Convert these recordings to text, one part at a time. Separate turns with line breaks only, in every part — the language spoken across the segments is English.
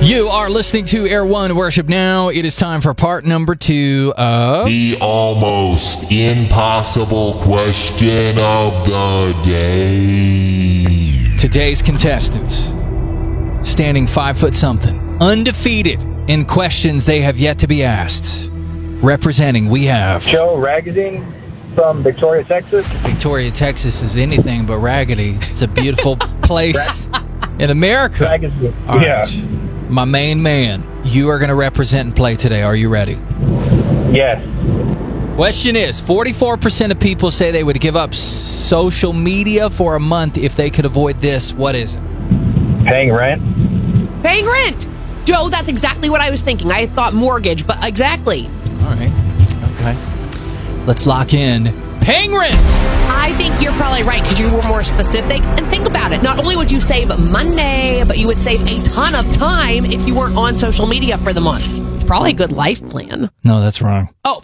You are listening to Air One Worship Now. It is time for part number 2 of
the almost impossible question of the day.
Today's contestants, standing 5 foot something, undefeated in questions they have yet to be asked. Representing, we have
Joe Ragading from Victoria, Texas.
Victoria, Texas is anything but raggedy. It's a beautiful place in America.
Ragading.
All
Yeah.
right. My main man, you are going to represent and play today. Are you ready?
Yes.
Question is, 44% of people say they would give up social media for a month if they could avoid this. What is it?
Paying rent.
Paying rent. Joe, that's exactly what I was thinking. I thought mortgage, but exactly.
All right. Okay. Let's lock in paying rent.
I think you're probably right because you were more specific. And think about it. Not only would you save money, but you would save a ton of time if you weren't on social media for the month. Probably a good life plan.
No, that's wrong.
Oh.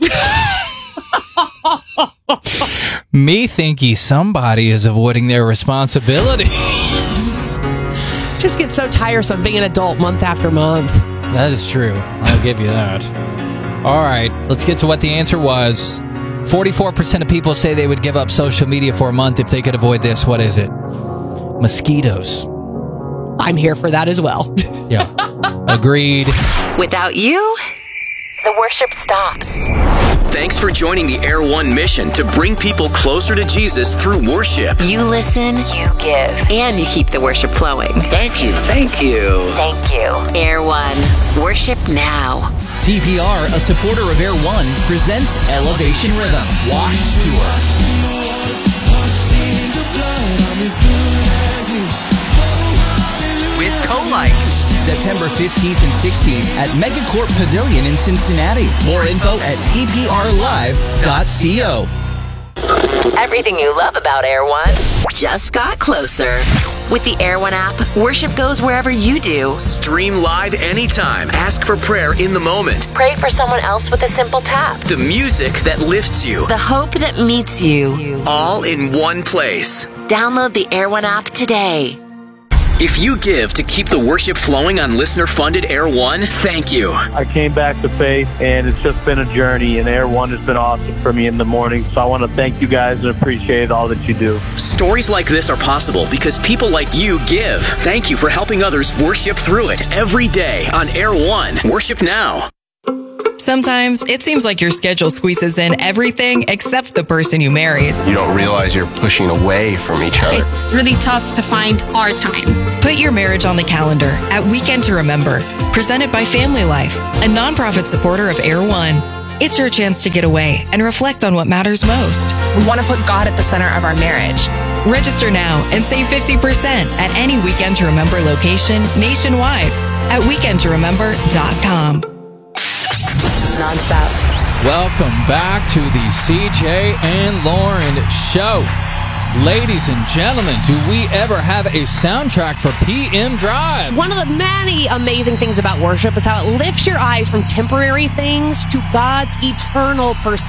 Me thinking somebody is avoiding their responsibilities.
Just get so tiresome being an adult month after month.
That is true. I'll give you that. All right. Let's get to what the answer was. 44% of people say they would give up social media for a month if they could avoid this. What is it? Mosquitoes.
I'm here for that as well.
Yeah. Agreed.
Without you, the worship stops.
Thanks for joining the Air One mission to bring people closer to Jesus through worship.
You listen, you give, and you keep the worship flowing.
Thank you. Thank you.
Thank you. Air One. Worship now.
TPR, a supporter of Air One, presents Elevation Rhythm. Washed to us. With Co-Like. September 15th and 16th at Megacorp Pavilion in Cincinnati. More info at tprlive.co.
Everything you love about Air One just got closer. With the Air One app, worship goes wherever you do.
Stream live anytime. Ask for prayer in the moment.
Pray for someone else with a simple tap.
The music that lifts you.
The hope that meets you.
All in one place.
Download the Air One app today.
If you give to keep the worship flowing on listener-funded Air One, thank you.
I came back to faith, and it's just been a journey, and Air One has been awesome for me in the morning. So I want to thank you guys and appreciate all that you do.
Stories like this are possible because people like you give. Thank you for helping others worship through it every day on Air One. Worship now.
Sometimes it seems like your schedule squeezes in everything except the person you married.
You don't realize you're pushing away from each other.
It's really tough to find our time.
Put your marriage on the calendar at Weekend to Remember, presented by Family Life, a nonprofit supporter of Air One. It's your chance to get away and reflect on what matters most.
We want to put God at the center of our marriage.
Register now and save 50% at any Weekend to Remember location nationwide at weekendtoremember.com.
Nonstop.
Welcome back to the CJ and Lauren Show. Ladies and gentlemen, do we ever have a soundtrack for PM Drive?
One of the many amazing things about worship is how it lifts your eyes from temporary things to God's eternal perspective.